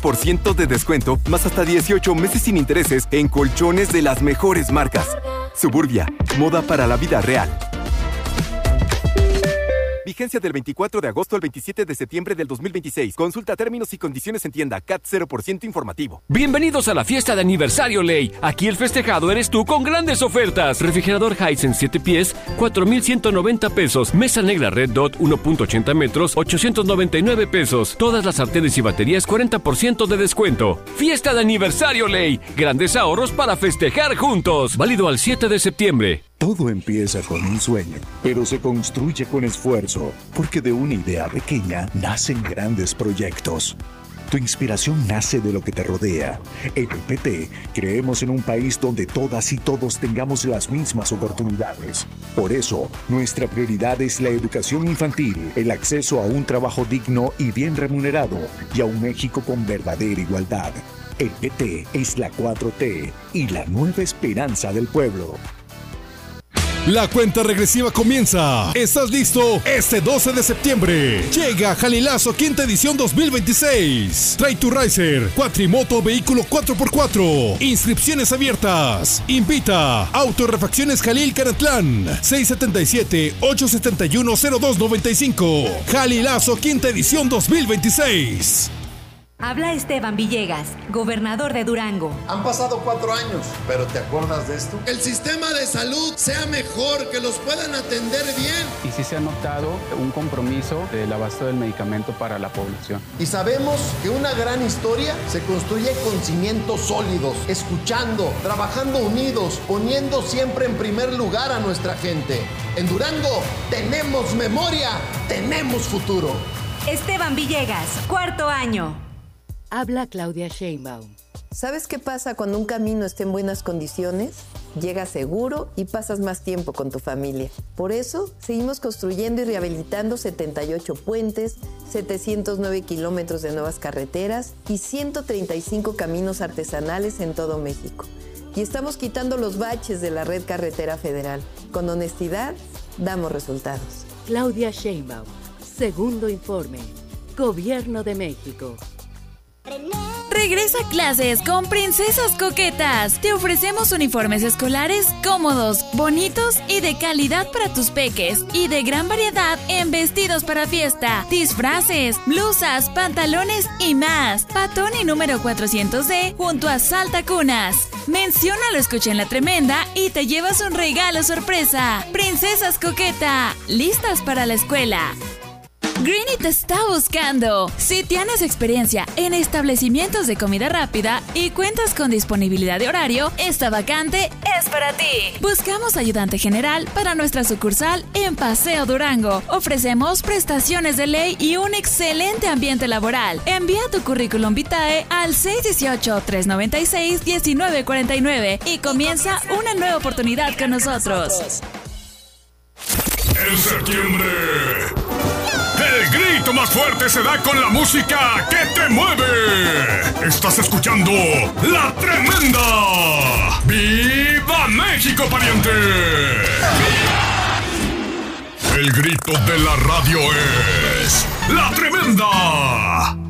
20% de descuento, más hasta 18 meses sin intereses en colchones de las mejores marcas. Suburbia, moda para la vida real. Vigencia del 24 de agosto al 27 de septiembre del 2026. Consulta términos y condiciones en tienda. CAT 0% informativo. Bienvenidos a la fiesta de aniversario Ley. Aquí el festejado eres tú con grandes ofertas. Refrigerador Hisense 7 pies, 4,190 pesos. Mesa negra Red Dot 1.80 metros, 899 pesos. Todas las sartenes y baterías 40% de descuento. Fiesta de aniversario Ley. Grandes ahorros para festejar juntos. Válido al 7 de septiembre. Todo empieza con un sueño, pero se construye con esfuerzo, porque de una idea pequeña nacen grandes proyectos. Tu inspiración nace de lo que te rodea. En el PT creemos en un país donde todas y todos tengamos las mismas oportunidades. Por eso, nuestra prioridad es la educación infantil, el acceso a un trabajo digno y bien remunerado, y a un México con verdadera igualdad. El PT es la 4T y la nueva esperanza del pueblo. La cuenta regresiva comienza. ¿Estás listo? Este 12 de septiembre llega Jalilazo quinta edición 2026. Trae tu Riser, cuatrimoto, vehículo 4x4. Inscripciones abiertas. Invita Autorefacciones Jalil Canatlán. 677-871-0295. Jalilazo quinta edición 2026. Habla Esteban Villegas, gobernador de Durango. Han pasado 4 años, pero ¿te acuerdas de esto? El sistema de salud sea mejor, que los puedan atender bien. Y sí se ha notado un compromiso del abasto del medicamento para la población. Y sabemos que una gran historia se construye con cimientos sólidos, escuchando, trabajando unidos, poniendo siempre en primer lugar a nuestra gente. En Durango tenemos memoria, tenemos futuro. Esteban Villegas, 4º año. Habla Claudia Sheinbaum. ¿Sabes qué pasa cuando un camino está en buenas condiciones? Llegas seguro y pasas más tiempo con tu familia. Por eso, seguimos construyendo y rehabilitando 78 puentes, 709 kilómetros de nuevas carreteras y 135 caminos artesanales en todo México. Y estamos quitando los baches de la red carretera federal. Con honestidad, damos resultados. Claudia Sheinbaum. Segundo informe. Gobierno de México. Regresa a clases con Princesas Coquetas. Te ofrecemos uniformes escolares cómodos, bonitos y de calidad para tus peques. Y de gran variedad en vestidos para fiesta, disfraces, blusas, pantalones y más. Patoni número 400D junto a Salta Cunas. Menciónalo, escucha en La Tremenda y te llevas un regalo sorpresa. Princesas Coqueta, listas para la escuela. Greenie te está buscando. Si tienes experiencia en establecimientos de comida rápida y cuentas con disponibilidad de horario, esta vacante es para ti. Buscamos ayudante general para nuestra sucursal en Paseo Durango. Ofrecemos prestaciones de ley y un excelente ambiente laboral. Envía tu currículum vitae al 618-396-1949 y comienza una nueva oportunidad con nosotros. En septiembre, el grito más fuerte se da con la música que te mueve. Estás escuchando La Tremenda. ¡Viva México, pariente! El grito de la radio es La Tremenda.